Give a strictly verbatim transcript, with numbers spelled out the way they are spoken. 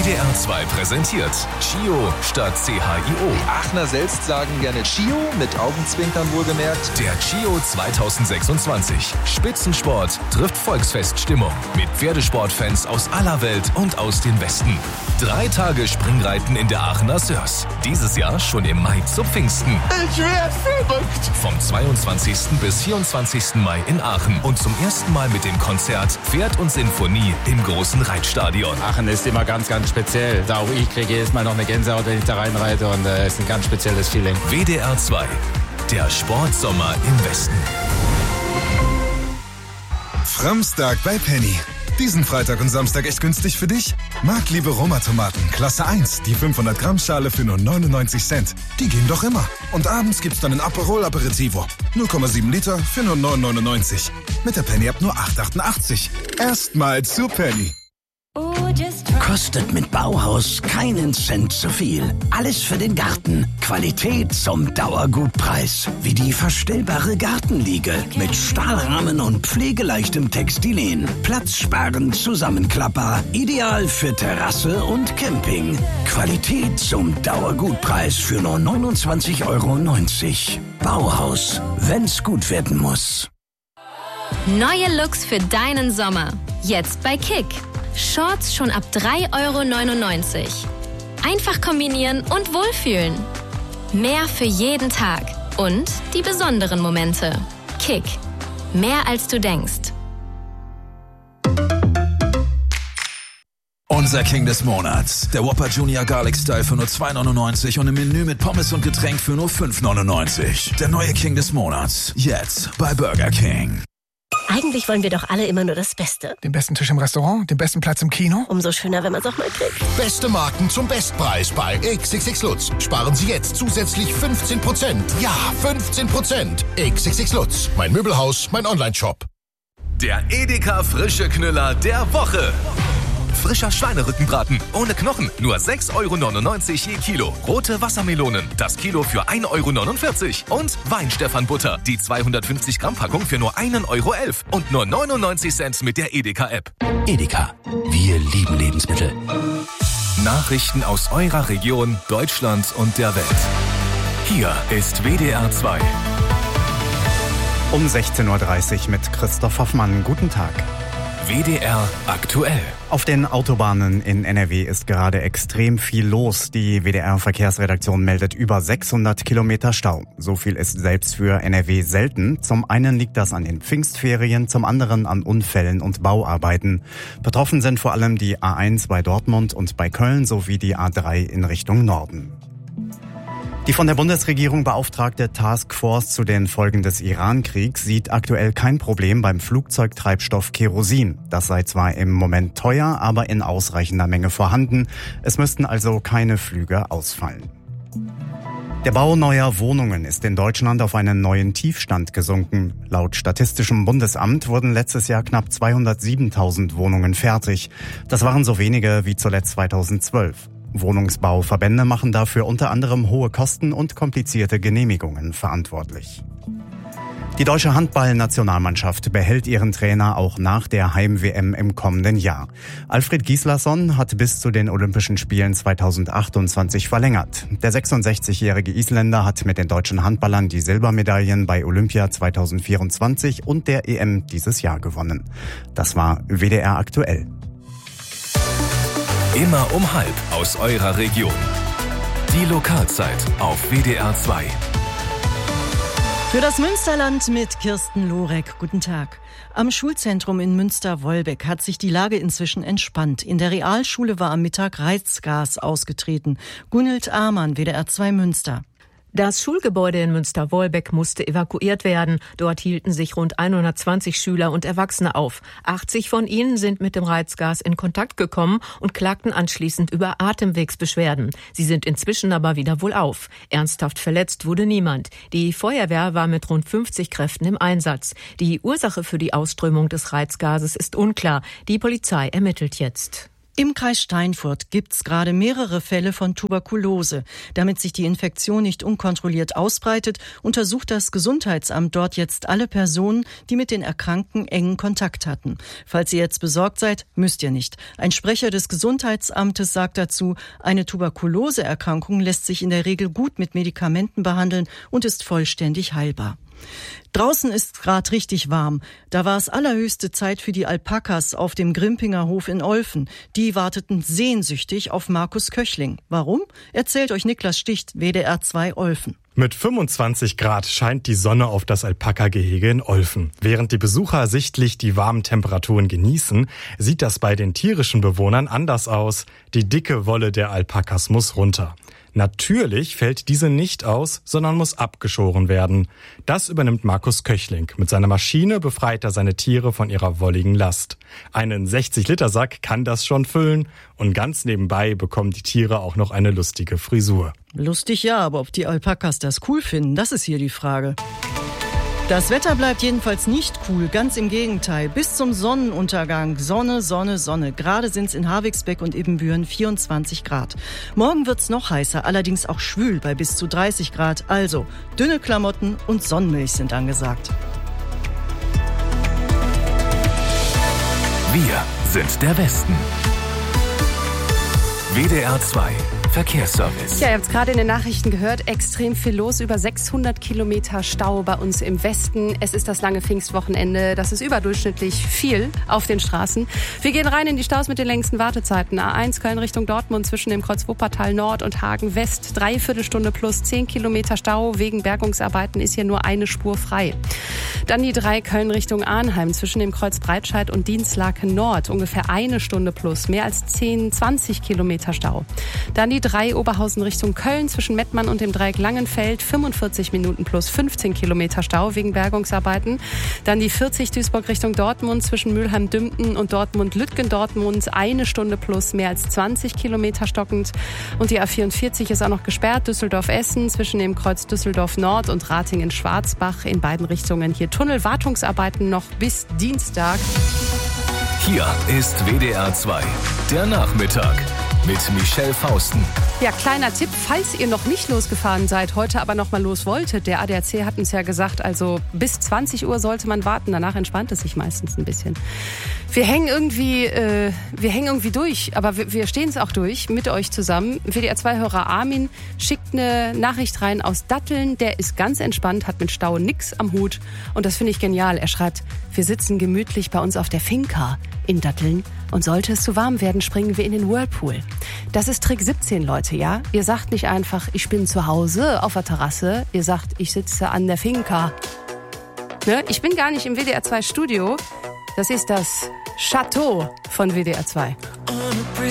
D R zwei präsentiert Chio statt C H I O. Die Aachener selbst sagen gerne Chio, mit Augenzwinkern wohlgemerkt. Der Chio zwanzig sechsundzwanzig. Spitzensport trifft Volksfeststimmung. Mit Pferdesportfans aus aller Welt und aus dem Westen. Drei Tage Springreiten in der Aachener Sörs. Dieses Jahr schon im Mai zu Pfingsten. Ich werde verrückt. Vom zweiundzwanzigsten bis vierundzwanzigsten Mai in Aachen. Und zum ersten Mal mit dem Konzert Pferd und Sinfonie im großen Reitstadion. Aachen ist immer ganz, ganz speziell. Auch ich kriege jedes Mal noch eine Gänsehaut, wenn ich da reinreite. Und es äh, ist ein ganz spezielles Feeling. W D R zwei. Der Sportsommer im Westen. Framstag bei Penny. Diesen Freitag und Samstag echt günstig für dich? Marktliebe Roma-Tomaten, Klasse eins, die fünfhundert Gramm Schale für nur neunundneunzig Cent. Die gehen doch immer. Und abends gibt's dann ein Aperol Aperitivo. null Komma sieben Liter für nur neun neunundneunzig. Mit der Penny-App nur acht achtundachtzig. Erstmal zu Penny. Kostet mit Bauhaus keinen Cent zu viel. Alles für den Garten. Qualität zum Dauergutpreis. Wie die verstellbare Gartenliege mit Stahlrahmen und pflegeleichtem Textilien. Platzsparend Zusammenklapper. Ideal für Terrasse und Camping. Qualität zum Dauergutpreis für nur neunundzwanzig Euro neunzig. Bauhaus, wenn's gut werden muss. Neue Looks für deinen Sommer. Jetzt bei Kick. Shorts schon ab drei Euro neunundneunzig. Einfach kombinieren und wohlfühlen. Mehr für jeden Tag. Und die besonderen Momente. Kick. Mehr als du denkst. Unser King des Monats. Der Whopper Junior Garlic Style für nur zwei neunundneunzig und ein Menü mit Pommes und Getränk für nur fünf neunundneunzig. Der neue King des Monats. Jetzt bei Burger King. Eigentlich wollen wir doch alle immer nur das Beste. Den besten Tisch im Restaurant, den besten Platz im Kino. Umso schöner, wenn man es auch mal kriegt. Beste Marken zum Bestpreis bei X X X Lutz. Sparen Sie jetzt zusätzlich fünfzehn Prozent. Ja, fünfzehn Prozent. X X X Lutz. Mein Möbelhaus, mein Online-Shop. Der Edeka Frische Knüller der Woche. Frischer Schweinerückenbraten ohne Knochen, nur sechs Euro neunundneunzig je Kilo. Rote Wassermelonen, das Kilo für ein Euro neunundvierzig. Und Weinstefan-Butter, die zweihundertfünfzig Gramm Packung für nur ein Euro elf. Und nur neunundneunzig Cent mit der Edeka-App. Edeka, wir lieben Lebensmittel. Nachrichten aus eurer Region, Deutschland und der Welt. Hier ist W D R zwei. Um sechzehn Uhr dreißig mit Christoph Hoffmann. Guten Tag. W D R aktuell. Auf den Autobahnen in N R W ist gerade extrem viel los. Die W D R-Verkehrsredaktion meldet über sechshundert Kilometer Stau. So viel ist selbst für N R W selten. Zum einen liegt das an den Pfingstferien, zum anderen an Unfällen und Bauarbeiten. Betroffen sind vor allem die A eins bei Dortmund und bei Köln sowie die A drei in Richtung Norden. Die von der Bundesregierung beauftragte Taskforce zu den Folgen des Iran-Kriegs sieht aktuell kein Problem beim Flugzeugtreibstoff Kerosin. Das sei zwar im Moment teuer, aber in ausreichender Menge vorhanden. Es müssten also keine Flüge ausfallen. Der Bau neuer Wohnungen ist in Deutschland auf einen neuen Tiefstand gesunken. Laut Statistischem Bundesamt wurden letztes Jahr knapp zweihundertsiebentausend Wohnungen fertig. Das waren so wenige wie zuletzt zweitausendzwölf. Wohnungsbauverbände machen dafür unter anderem hohe Kosten und komplizierte Genehmigungen verantwortlich. Die deutsche Handball-Nationalmannschaft behält ihren Trainer auch nach der Heim-W M im kommenden Jahr. Alfred Gislason hat bis zu den Olympischen Spielen zweitausendachtundzwanzig verlängert. Der sechsundsechzigjährige Isländer hat mit den deutschen Handballern die Silbermedaillen bei Olympia zweitausendvierundzwanzig und der E M dieses Jahr gewonnen. Das war W D R aktuell. Immer um halb aus eurer Region. Die Lokalzeit auf W D R zwei. Für das Münsterland mit Kirsten Lorek. Guten Tag. Am Schulzentrum in Münster-Wolbeck hat sich die Lage inzwischen entspannt. In der Realschule war am Mittag Reizgas ausgetreten. Gunhild Amann, W D R zwei Münster. Das Schulgebäude in Münster-Wolbeck musste evakuiert werden. Dort hielten sich rund hundertzwanzig Schüler und Erwachsene auf. achtzig von ihnen sind mit dem Reizgas in Kontakt gekommen und klagten anschließend über Atemwegsbeschwerden. Sie sind inzwischen aber wieder wohlauf. Ernsthaft verletzt wurde niemand. Die Feuerwehr war mit rund fünfzig Kräften im Einsatz. Die Ursache für die Ausströmung des Reizgases ist unklar. Die Polizei ermittelt jetzt. Im Kreis Steinfurt gibt's gerade mehrere Fälle von Tuberkulose. Damit sich die Infektion nicht unkontrolliert ausbreitet, untersucht das Gesundheitsamt dort jetzt alle Personen, die mit den Erkrankten engen Kontakt hatten. Falls ihr jetzt besorgt seid, müsst ihr nicht. Ein Sprecher des Gesundheitsamtes sagt dazu, eine Tuberkuloseerkrankung lässt sich in der Regel gut mit Medikamenten behandeln und ist vollständig heilbar. Draußen ist gerade richtig warm. Da war es allerhöchste Zeit für die Alpakas auf dem Grimpinger Hof in Olfen. Die warteten sehnsüchtig auf Markus Köchling. Warum? Erzählt euch Niklas Sticht, W D R zwei Olfen. Mit fünfundzwanzig Grad scheint die Sonne auf das Alpaka-Gehege in Olfen. Während die Besucher sichtlich die warmen Temperaturen genießen, sieht das bei den tierischen Bewohnern anders aus. Die dicke Wolle der Alpakas muss runter. Natürlich fällt diese nicht aus, sondern muss abgeschoren werden. Das übernimmt Markus Köchling. Mit seiner Maschine befreit er seine Tiere von ihrer wolligen Last. Einen sechzig Liter Sack kann das schon füllen und ganz nebenbei bekommen die Tiere auch noch eine lustige Frisur. Lustig ja, aber ob die Alpakas das cool finden, das ist hier die Frage. Das Wetter bleibt jedenfalls nicht cool, ganz im Gegenteil. Bis zum Sonnenuntergang Sonne, Sonne, Sonne. Gerade sind's in Havixbeck und Ibbenbüren vierundzwanzig Grad. Morgen wird's noch heißer, allerdings auch schwül bei bis zu dreißig Grad. Also dünne Klamotten und Sonnenmilch sind angesagt. Wir sind der Westen. W D R zwei Verkehrsservice. Ja, ihr habt es gerade in den Nachrichten gehört, extrem viel los, über sechshundert Kilometer Stau bei uns im Westen. Es ist das lange Pfingstwochenende, das ist überdurchschnittlich viel auf den Straßen. Wir gehen rein in die Staus mit den längsten Wartezeiten. A eins Köln Richtung Dortmund zwischen dem Kreuz Wuppertal Nord und Hagen West. Dreiviertel Stunde plus zehn Kilometer Stau. Wegen Bergungsarbeiten ist hier nur eine Spur frei. Dann die drei Köln Richtung Arnheim zwischen dem Kreuz Breitscheid und Dienstlaken Nord. Ungefähr eine Stunde plus, mehr als zehn, zwanzig Kilometer Stau. Dann die drei Oberhausen Richtung Köln zwischen Mettmann und dem Dreieck Langenfeld, fünfundvierzig Minuten plus fünfzehn Kilometer Stau wegen Bergungsarbeiten. Dann die vierzig Duisburg Richtung Dortmund zwischen Mülheim-Dümpten und Dortmund-Lütgendortmund, eine Stunde plus mehr als zwanzig Kilometer stockend. Und die A vierundvierzig ist auch noch gesperrt, Düsseldorf-Essen zwischen dem Kreuz Düsseldorf Nord und Ratingen-Schwarzbach, in beiden Richtungen hier Tunnelwartungsarbeiten noch bis Dienstag. Hier ist W D R zwei, der Nachmittag. Mit Michelle Fausten. Ja, kleiner Tipp, falls ihr noch nicht losgefahren seid, heute aber noch mal los wolltet. Der A D A C hat uns ja gesagt, also bis zwanzig Uhr sollte man warten. Danach entspannt es sich meistens ein bisschen. Wir hängen irgendwie, äh, wir hängen irgendwie durch, aber wir, wir stehen es auch durch mit euch zusammen. W D R zwei-Hörer Armin schickt eine Nachricht rein aus Datteln. Der ist ganz entspannt, hat mit Stau nix am Hut. Und das finde ich genial. Er schreibt, wir sitzen gemütlich bei uns auf der Finca in Datteln. Und sollte es zu warm werden, springen wir in den Whirlpool. Das ist Trick siebzehn, Leute, ja? Ihr sagt nicht einfach, ich bin zu Hause auf der Terrasse. Ihr sagt, ich sitze an der Finca. Ne? Ich bin gar nicht im W D R zwei Studio. Das ist das Chateau von W D R zwei.